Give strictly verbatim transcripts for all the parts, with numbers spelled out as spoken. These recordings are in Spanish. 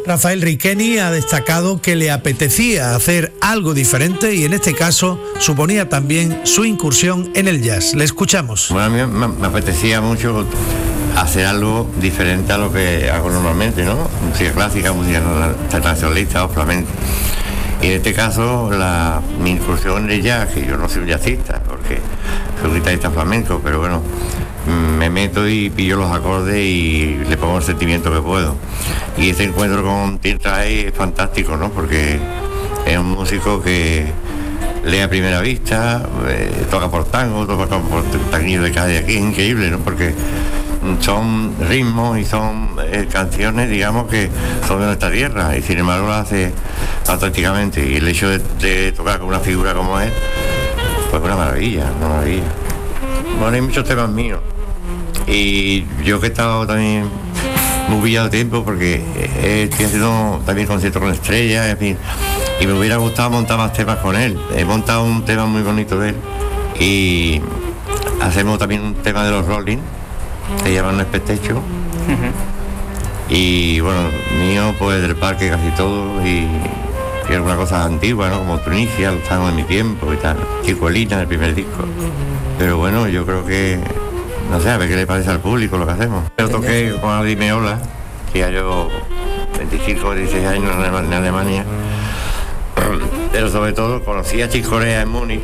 Rafael Riqueni ha destacado que le apetecía hacer algo diferente y en este caso suponía también su incursión en el jazz. Le escuchamos. Bueno, a mí me, me apetecía mucho hacer algo diferente a lo que hago normalmente, ¿no? Música clásica, música internacionalista o flamenco. Y en este caso, la, mi incursión en el jazz, que yo no soy un jazzista, porque soy un guitarrista flamenco, pero bueno, me meto y pillo los acordes y le pongo el sentimiento que puedo. Y este encuentro con Tim Rice es fantástico, ¿no? Porque es un músico que lee a primera vista, eh, toca por tango, toca por tanguillo de calle, aquí es increíble, ¿no? Porque son ritmos y son eh, canciones, digamos, que son de nuestra tierra, y sin embargo lo hace auténticamente. Y el hecho de, de tocar con una figura como él, pues una maravilla, una maravilla. Bueno, hay muchos temas míos. Y yo que he estado también muy pillado de tiempo, porque eh, estoy haciendo también conciertos con estrellas, en fin, y me hubiera gustado montar más temas con él. He montado un tema muy bonito de él, y hacemos también un tema de los Rolling, se llama No Expectation. Uh-huh. Y bueno, mío pues del parque casi todo, y, y algunas cosas antiguas, ¿no? Como Tunisia, Los Tangos de mi tiempo y tal, Chicuelina, el primer disco. Pero bueno, yo creo que, no sé, a ver qué le parece al público lo que hacemos. Yo toqué con Adi Meola, que ya llevo veinticinco o dieciséis años en Alemania, pero sobre todo conocí a Chick Corea en Múnich,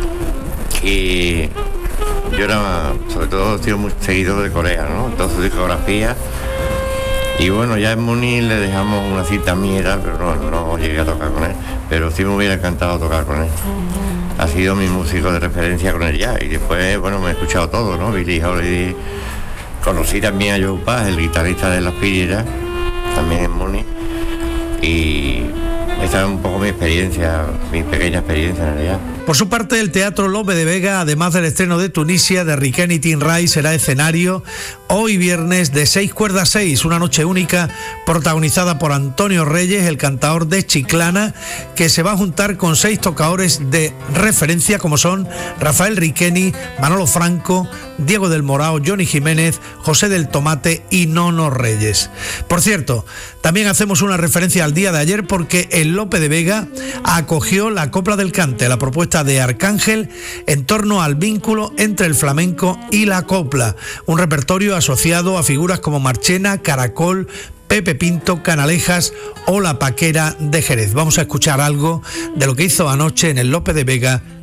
y yo era, sobre todo, estoy muy seguidor de Corea, ¿no? Toda su discografía. Y bueno, ya en Múnich le dejamos una cita mía, pero no, no llegué a tocar con él. Pero sí me hubiera encantado tocar con él. Ha sido mi músico de referencia con él ya. Y después, bueno, me he escuchado todo, ¿no? Billie Holiday. Conocí también a Joe Pass, el guitarrista de Las Piedras, también en Múnich. Y esta es un poco mi experiencia, mi pequeña experiencia en realidad. Por su parte, el Teatro Lope de Vega, además del estreno de Tunisia de Riqueni y Tim Rice, será escenario hoy viernes de seis cuerdas seis, una noche única protagonizada por Antonio Reyes, el cantador de Chiclana, que se va a juntar con seis tocadores de referencia como son Rafael Riqueni, Manolo Franco, Diego del Morao, Johnny Jiménez, José del Tomate y Nono Reyes. Por cierto, también hacemos una referencia al día de ayer porque el Lope de Vega acogió la Copla del Cante, la propuesta de Arcángel en torno al vínculo entre el flamenco y la copla, un repertorio asociado a figuras como Marchena, Caracol, Pepe Pinto, Canalejas o La Paquera de Jerez. Vamos a escuchar algo de lo que hizo anoche en el Lope de Vega